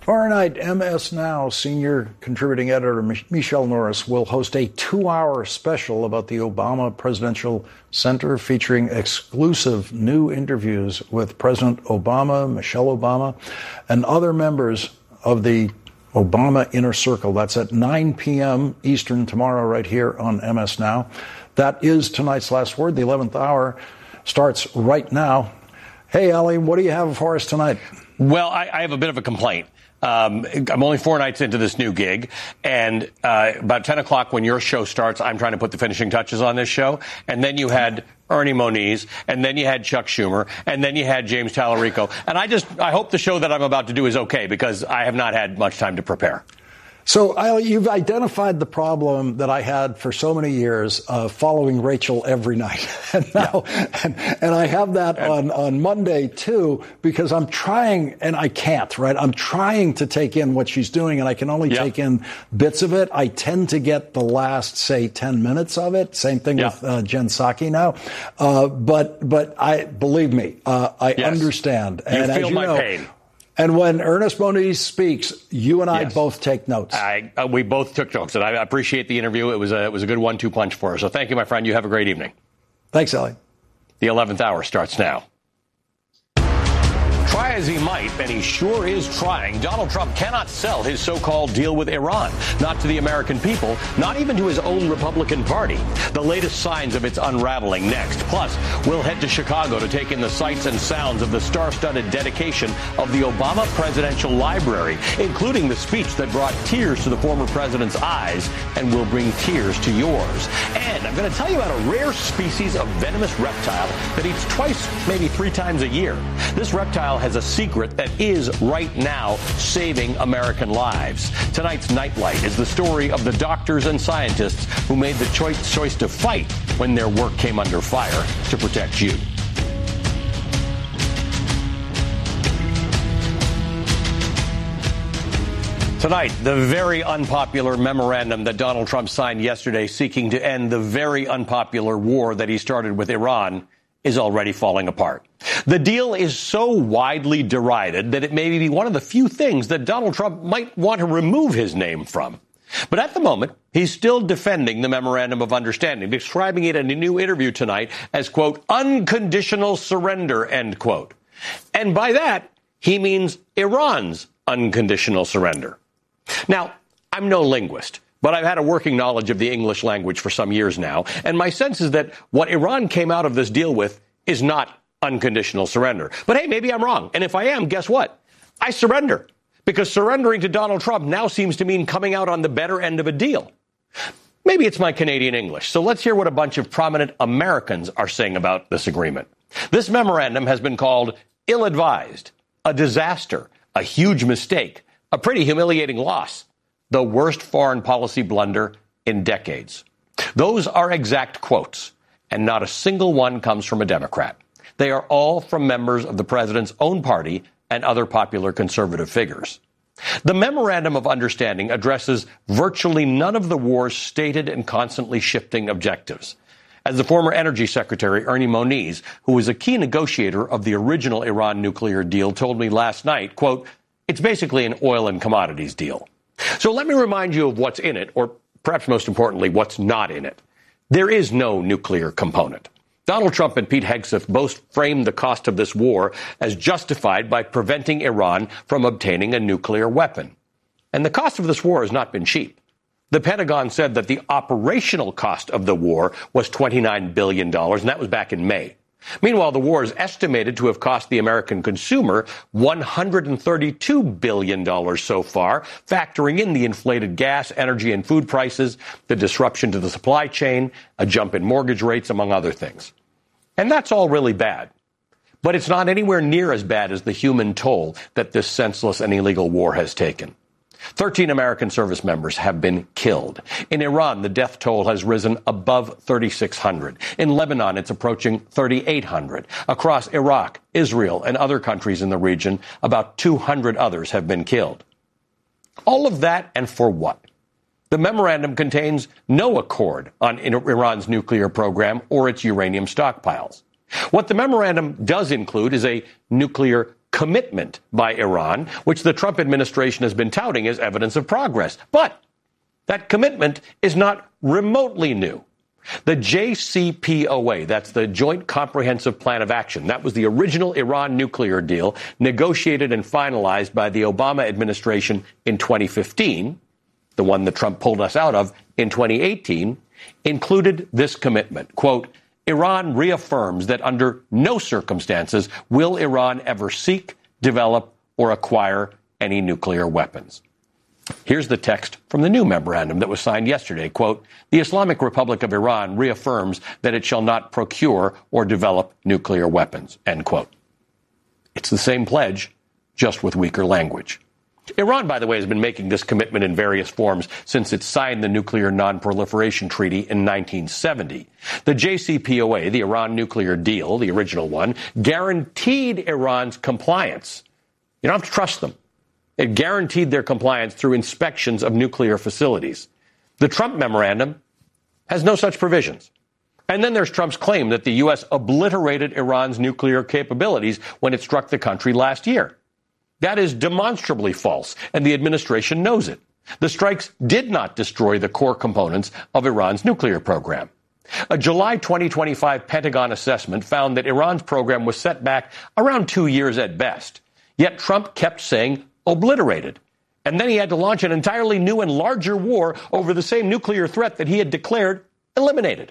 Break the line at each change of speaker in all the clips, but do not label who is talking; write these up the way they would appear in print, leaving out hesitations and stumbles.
Tomorrow night, MS Now senior contributing editor Michelle Norris will host a 2-hour special about the Obama Presidential Center featuring exclusive new interviews with President Obama, Michelle Obama, and other members of the Obama Inner Circle. That's at 9 p.m. Eastern tomorrow right here on MS Now. That is tonight's last word. The 11th hour starts right now. Hey, Ali, what do you have for us tonight?
Well, I have a bit of a complaint. I'm only 4 nights into this new gig, and about 10 o'clock when your show starts, I'm trying to put the finishing touches on this show. And then you had Ernie Moniz, and then you had Chuck Schumer, and then you had James Tallarico. And I hope the show that I'm about to do is okay, because I have not had much time to prepare.
So, you've identified the problem that I had for so many years, following Rachel every night. And now, and I have that on Monday, too, because I'm trying, and I can't, right? I'm trying to take in what she's doing, and I can only take in bits of it. I tend to get the last, say, 10 minutes of it. Same thing with Jen Psaki now. But I believe me, I understand.
And you feel my pain.
And when Ernest Moniz speaks, you and I both take notes.
We both took notes, and I appreciate the interview. It was a good 1-2 punch for us. So thank you, my friend. You have a great evening.
Thanks, Ellie.
The 11th hour starts now. Try as he might, and he sure is trying, Donald Trump cannot sell his so-called deal with Iran. Not to the American people, not even to his own Republican Party. The latest signs of its unraveling next. Plus, we'll head to Chicago to take in the sights and sounds of the star-studded dedication of the Obama Presidential Library, including the speech that brought tears to the former president's eyes and will bring tears to yours. And I'm going to tell you about a rare species of venomous reptile that eats twice, maybe 3 times a year. This reptile has a secret that is right now saving American lives. Tonight's Nightlight is the story of the doctors and scientists who made the choice to fight when their work came under fire to protect you. Tonight, the very unpopular memorandum that Donald Trump signed yesterday seeking to end the very unpopular war that he started with Iran is already falling apart. The deal is so widely derided that it may be one of the few things that Donald Trump might want to remove his name from. But at the moment, he's still defending the Memorandum of Understanding, describing it in a new interview tonight as, quote, unconditional surrender, end quote. And by that, he means Iran's unconditional surrender. Now, I'm no linguist, but I've had a working knowledge of the English language for some years now, and my sense is that what Iran came out of this deal with is not unconditional surrender. But hey, maybe I'm wrong. And if I am, guess what? I surrender. Because surrendering to Donald Trump now seems to mean coming out on the better end of a deal. Maybe it's my Canadian English. So let's hear what a bunch of prominent Americans are saying about this agreement. This memorandum has been called ill-advised, a disaster, a huge mistake, a pretty humiliating loss, the worst foreign policy blunder in decades. Those are exact quotes, and not a single one comes from a Democrat. They are all from members of the president's own party and other popular conservative figures. The Memorandum of Understanding addresses virtually none of the war's stated and constantly shifting objectives. As the former Energy Secretary, Ernie Moniz, who was a key negotiator of the original Iran nuclear deal, told me last night, quote, it's basically an oil and commodities deal. So let me remind you of what's in it, or perhaps most importantly, what's not in it. There is no nuclear component. Donald Trump and Pete Hegseth both framed the cost of this war as justified by preventing Iran from obtaining a nuclear weapon. And the cost of this war has not been cheap. The Pentagon said that the operational cost of the war was $29 billion, and that was back in May. Meanwhile, the war is estimated to have cost the American consumer $132 billion so far, factoring in the inflated gas, energy, and food prices, the disruption to the supply chain, a jump in mortgage rates, among other things. And that's all really bad. But it's not anywhere near as bad as the human toll that this senseless and illegal war has taken. 13 American service members have been killed. In Iran, the death toll has risen above 3,600. In Lebanon, it's approaching 3,800. Across Iraq, Israel, and other countries in the region, about 200 others have been killed. All of that, and for what? The memorandum contains no accord on Iran's nuclear program or its uranium stockpiles. What the memorandum does include is a nuclear commitment by Iran, which the Trump administration has been touting as evidence of progress. But that commitment is not remotely new. The JCPOA, that's the Joint Comprehensive Plan of Action, that was the original Iran nuclear deal negotiated and finalized by the Obama administration in 2015, the one that Trump pulled us out of in 2018, included this commitment, quote, Iran reaffirms that under no circumstances will Iran ever seek, develop, or acquire any nuclear weapons. Here's the text from the new memorandum that was signed yesterday. Quote, the Islamic Republic of Iran reaffirms that it shall not procure or develop nuclear weapons, end quote. It's the same pledge, just with weaker language. Iran, by the way, has been making this commitment in various forms since it signed the Nuclear Non-Proliferation Treaty in 1970. The JCPOA, the Iran nuclear deal, the original one, guaranteed Iran's compliance. You don't have to trust them. It guaranteed their compliance through inspections of nuclear facilities. The Trump memorandum has no such provisions. And then there's Trump's claim that the U.S. obliterated Iran's nuclear capabilities when it struck the country last year. That is demonstrably false, and the administration knows it. The strikes did not destroy the core components of Iran's nuclear program. A July 2025 Pentagon assessment found that Iran's program was set back around 2 years at best. Yet Trump kept saying obliterated. And then he had to launch an entirely new and larger war over the same nuclear threat that he had declared eliminated.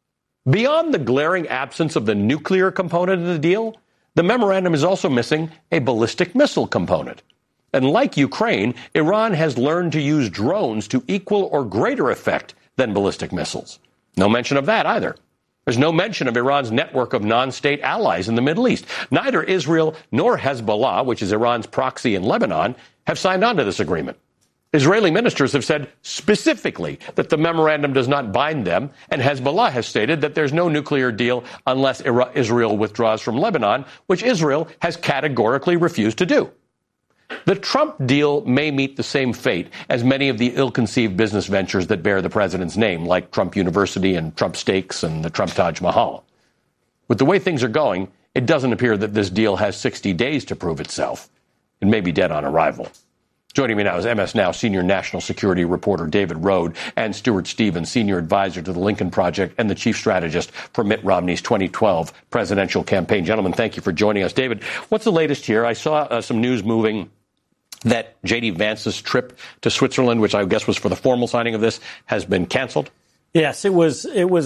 Beyond the glaring absence of the nuclear component of the deal, the memorandum is also missing a ballistic missile component. And like Ukraine, Iran has learned to use drones to equal or greater effect than ballistic missiles. No mention of that either. There's no mention of Iran's network of non-state allies in the Middle East. Neither Israel nor Hezbollah, which is Iran's proxy in Lebanon, have signed on to this agreement. Israeli ministers have said specifically that the memorandum does not bind them, and Hezbollah has stated that there's no nuclear deal unless Israel withdraws from Lebanon, which Israel has categorically refused to do. The Trump deal may meet the same fate as many of the ill-conceived business ventures that bear the president's name, like Trump University and Trump Steaks and the Trump Taj Mahal. With the way things are going, it doesn't appear that this deal has 60 days to prove itself. It may be dead on arrival. Joining me now is MS Now senior national security reporter David Rode and Stuart Stevens, senior advisor to the Lincoln Project and the chief strategist for Mitt Romney's 2012 presidential campaign. Gentlemen, thank you for joining us. David, what's the latest here? I saw some news moving that J.D. Vance's trip to Switzerland, which I guess was for the formal signing of this, has been canceled.
Yes, it was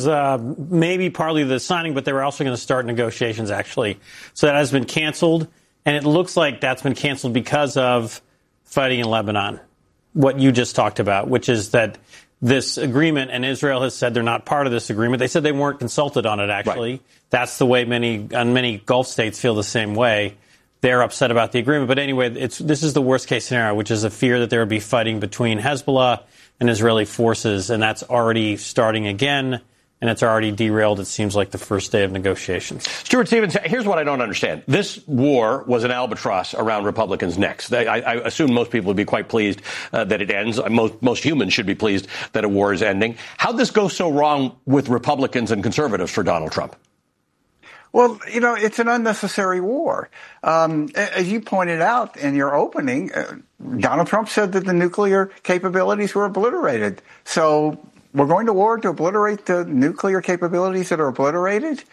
maybe partly the signing, but they were also going to start negotiations, actually. So that has been canceled, and it looks like that's been canceled because of fighting in Lebanon, what you just talked about, which is that this agreement, and Israel has said they're not part of this agreement. They said they weren't consulted on it, actually. Right. That's the way many Gulf states feel the same way. They're upset about the agreement. But anyway, this is the worst-case scenario, which is a fear that there will be fighting between Hezbollah and Israeli forces, and that's already starting again, and it's already derailed, it seems like, the first day of negotiations.
Stuart Stevens, here's what I don't understand. This war was an albatross around Republicans' necks. I assume most people would be quite pleased that it ends. Most humans should be pleased that a war is ending. How'd this go so wrong with Republicans and conservatives for Donald Trump?
Well, it's an unnecessary war. As you pointed out in your opening, Donald Trump said that the nuclear capabilities were obliterated. So we're going to war to obliterate the nuclear capabilities that are obliterated?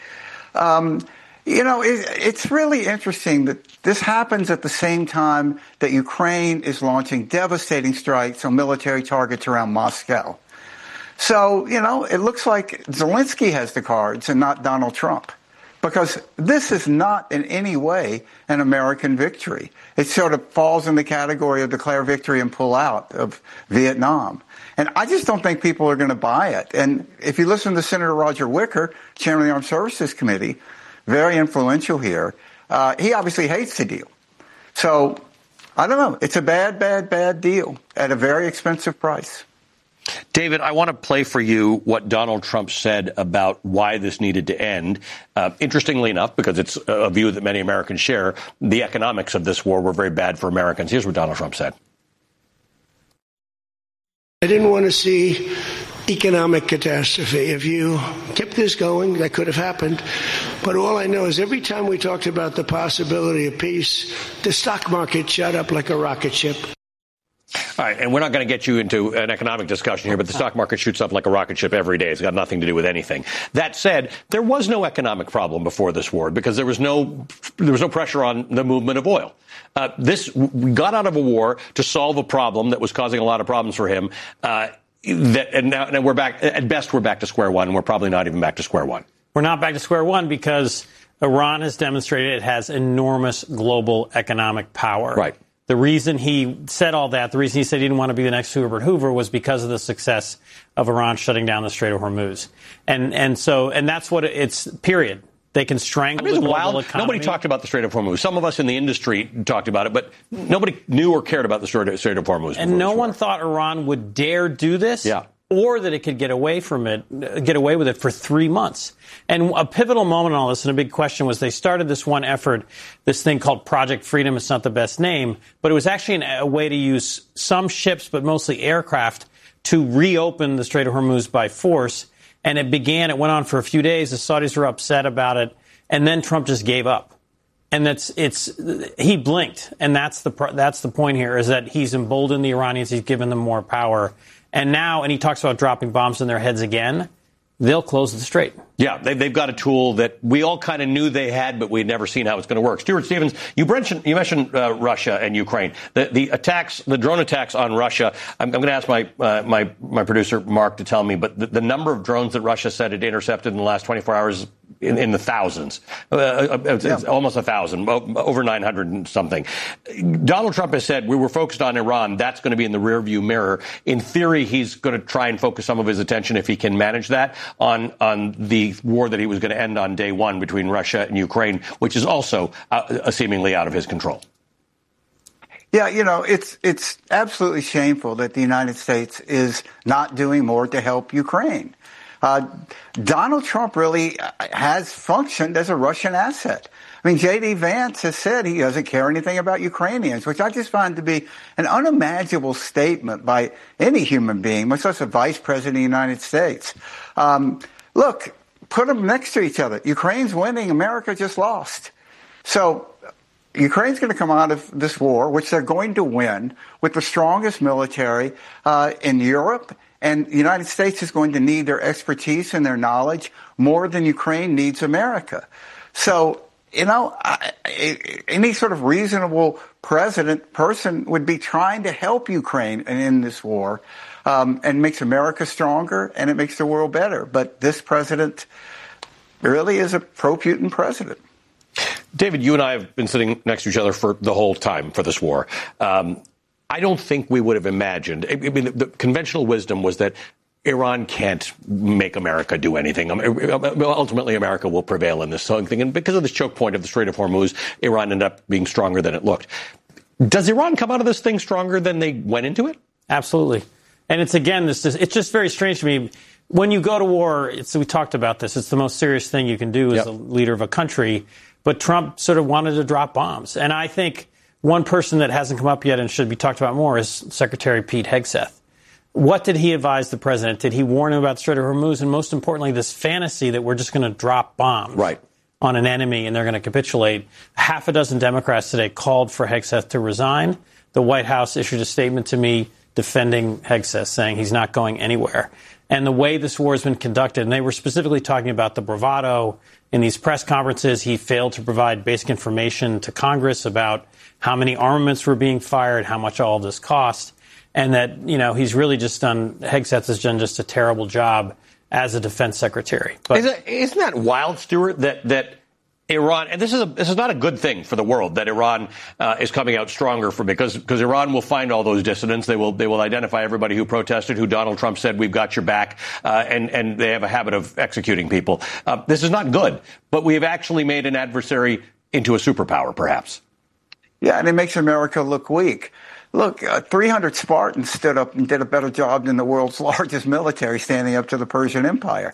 It's really interesting that this happens at the same time that Ukraine is launching devastating strikes on military targets around Moscow. So, it looks like Zelensky has the cards and not Donald Trump. Because this is not in any way an American victory. It sort of falls in the category of declare victory and pull out of Vietnam. And I just don't think people are going to buy it. And if you listen to Senator Roger Wicker, chairman of the Armed Services Committee, very influential here, he obviously hates the deal. So, I don't know. It's a bad deal at a very expensive price.
David, I want to play for you what Donald Trump said about why this needed to end. Interestingly enough, because it's a view that many Americans share, the economics of this war were very bad for Americans. Here's what Donald Trump said.
I didn't want to see economic catastrophe. If you kept this going, that could have happened. But all I know is every time we talked about the possibility of peace, the stock market shot up like a rocket ship.
All right, and we're not going to get you into an economic discussion here, but the stock market shoots up like a rocket ship every day. It's got nothing to do with anything. That said, there was no economic problem before this war because there was no pressure on the movement of oil. We got out of a war to solve a problem that was causing a lot of problems for him. And now we're back. At best, we're back to square one. We're probably not even back to square one.
We're not back to square one because Iran has demonstrated it has enormous global economic power. Right. The reason he said all that, the reason he said he didn't want to be the next Herbert Hoover was because of the success of Iran shutting down the Strait of Hormuz. And that's what it's, period. They can strangle the global economy.
Nobody talked about the Strait of Hormuz. Some of us in the industry talked about it, but nobody knew or cared about the Strait of Hormuz.
And no one thought Iran would dare do this.
Yeah.
Or that it could get away with it for 3 months. And a pivotal moment in all this, and a big question, was they started this one effort, this thing called Project Freedom. It's not the best name, but it was actually a way to use some ships, but mostly aircraft, to reopen the Strait of Hormuz by force. And it went on for a few days. The Saudis were upset about it. And then Trump just gave up. And he blinked. And that's the point here, is that he's emboldened the Iranians. He's given them more power. And now, and he talks about dropping bombs in their heads again, they'll close the strait.
Yeah, they've got a tool that we all kind of knew they had, but we'd never seen how it's going to work. Stuart Stevens, you mentioned Russia and Ukraine. The drone attacks on Russia. I'm going to ask my producer Mark to tell me, but the number of drones that Russia said it intercepted in the last 24 hours in the thousands. It's almost 1,000, over 900 and something. Donald Trump has said we were focused on Iran. That's going to be in the rearview mirror. In theory, he's going to try and focus some of his attention, if he can manage that, on the war that he was going to end on day one between Russia and Ukraine, which is also seemingly out of his control.
Yeah, it's absolutely shameful that the United States is not doing more to help Ukraine. Donald Trump really has functioned as a Russian asset. I mean, J.D. Vance has said he doesn't care anything about Ukrainians, which I just find to be an unimaginable statement by any human being, much less a vice president of the United States. Look, put them next to each other. Ukraine's winning. America just lost. So Ukraine's going to come out of this war, which they're going to win, with the strongest military in Europe. And the United States is going to need their expertise and their knowledge more than Ukraine needs America. So, any sort of reasonable person would be trying to help Ukraine in this war, and makes America stronger and it makes the world better. But this president really is a pro-Putin president.
David, you and I have been sitting next to each other for the whole time for this war. I don't think we would have imagined. I mean, the conventional wisdom was that Iran can't make America do anything. Ultimately, America will prevail in this whole thing. And because of this choke point of the Strait of Hormuz, Iran ended up being stronger than it looked. Does Iran come out of this thing stronger than they went into it?
Absolutely. And it's just very strange to me. When you go to war, we talked about this, it's the most serious thing you can do as a leader of a country. But Trump sort of wanted to drop bombs. And I think one person that hasn't come up yet and should be talked about more is Secretary Pete Hegseth. What did he advise the president? Did he warn him about the Strait of Hormuz? And most importantly, this fantasy that we're just going to drop bombs on an enemy and they're going to capitulate. Half a dozen Democrats today called for Hegseth to resign. The White House issued a statement to me defending Hegseth, saying he's not going anywhere. And the way this war has been conducted, and they were specifically talking about the bravado in these press conferences. He failed to provide basic information to Congress about how many armaments were being fired, how much all of this cost, and that, he's really Hegseth has done just a terrible job as a defense secretary. But
isn't that wild, Stuart, that Iran, and this is not a good thing for the world, that Iran is coming out stronger because Iran will find all those dissidents. They will identify everybody who protested, who Donald Trump said, we've got your back, and they have a habit of executing people. This is not good, but we have actually made an adversary into a superpower, perhaps.
Yeah, and it makes America look weak. Look, 300 Spartans stood up and did a better job than the world's largest military standing up to the Persian Empire.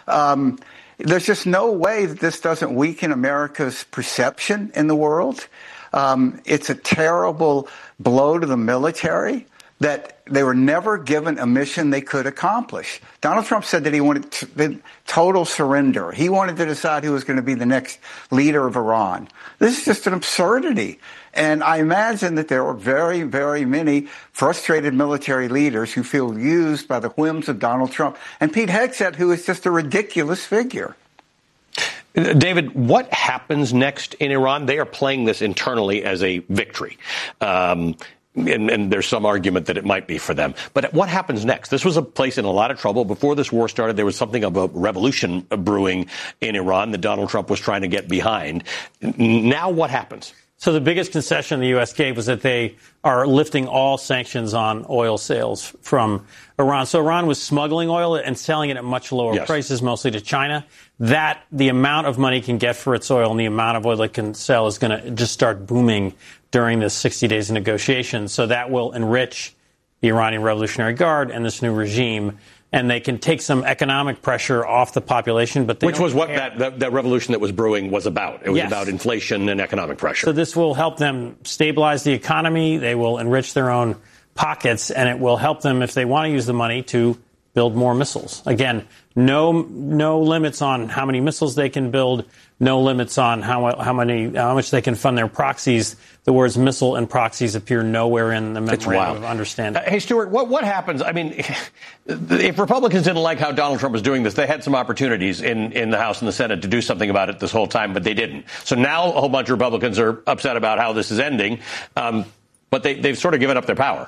There's just no way that this doesn't weaken America's perception in the world. It's a terrible blow to the military that they were never given a mission they could accomplish. Donald Trump said that he wanted the total surrender. He wanted to decide who was going to be the next leader of Iran. This is just an absurdity. And I imagine that there are very, very many frustrated military leaders who feel used by the whims of Donald Trump and Pete Hegseth, who is just a ridiculous figure.
David, what happens next in Iran? They are playing this internally as a victory. And there's some argument that it might be for them. But what happens next? This was a place in a lot of trouble. Before this war started, there was something of a revolution brewing in Iran that Donald Trump was trying to get behind. Now what happens?
So the biggest concession the U.S. gave was that they are lifting all sanctions on oil sales from Iran. So Iran was smuggling oil and selling it at much lower prices, mostly to China. That the amount of money it can get for its oil and the amount of oil it can sell is going to just start booming during this 60 days of negotiations. So that will enrich the Iranian Revolutionary Guard and this new regime. And they can take some economic pressure off the population, but
which was what that revolution that was brewing was about. It was about inflation and economic pressure.
So this will help them stabilize the economy. They will enrich their own pockets, and it will help them, if they want to use the money, to build more missiles. Again, no limits on how many missiles they can build. No limits on how much they can fund their proxies. The words missile and proxies appear nowhere in the memorandum of understanding.
Hey, Stuart, what happens? I mean, if Republicans didn't like how Donald Trump was doing this, they had some opportunities in the House and the Senate to do something about it this whole time, but they didn't. So now a whole bunch of Republicans are upset about how this is ending, but they've sort of given up their power.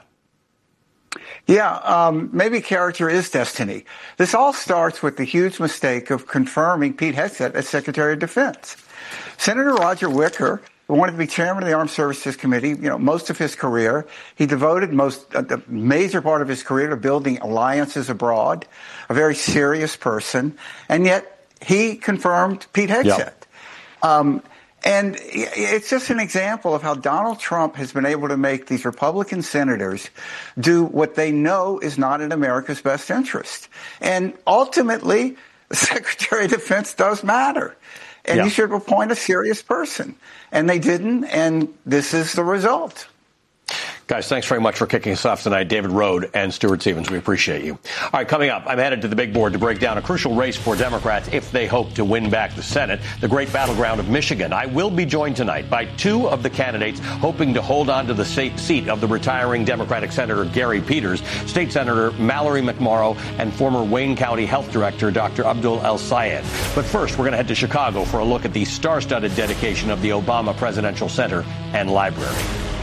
Yeah, maybe character is destiny. This all starts with the huge mistake of confirming Pete Hegseth as Secretary of Defense. Senator Roger Wicker wanted to be chairman of the Armed Services Committee, most of his career. He devoted the major part of his career to building alliances abroad, a very serious person, and yet he confirmed Pete Hegseth. Yep. And it's just an example of how Donald Trump has been able to make these Republican senators do what they know is not in America's best interest. And ultimately, the Secretary of Defense does matter. And you should appoint a serious person. And they didn't, and this is the result.
Guys, thanks very much for kicking us off tonight. David Rode and Stuart Stevens, we appreciate you. All right, coming up, I'm headed to the big board to break down a crucial race for Democrats if they hope to win back the Senate, the great battleground of Michigan. I will be joined tonight by two of the candidates hoping to hold on to the seat of the retiring Democratic Senator Gary Peters, State Senator Mallory McMorrow, and former Wayne County Health Director Dr. Abdul El-Sayed. But first, we're going to head to Chicago for a look at the star-studded dedication of the Obama Presidential Center and Library.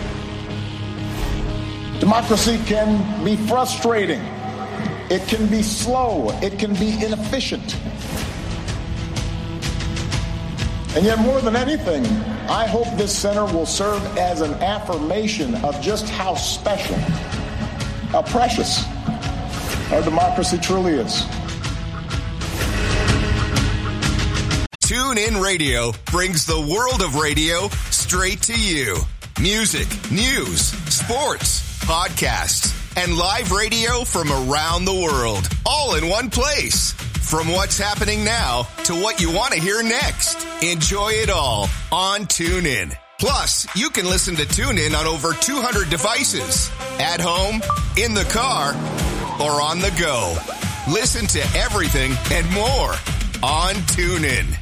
Democracy can be frustrating. It can be slow. It can be inefficient. And yet, more than anything, I hope this center will serve as an affirmation of just how special, how precious our democracy truly is.
TuneIn Radio brings the world of radio straight to you. Music, news, sports, podcasts, and live radio from around the world, all in one place. From what's happening now to what you want to hear next. Enjoy it all on TuneIn. Plus, you can listen to TuneIn on over 200 devices. At home, in the car, or on the go. Listen to everything and more on TuneIn.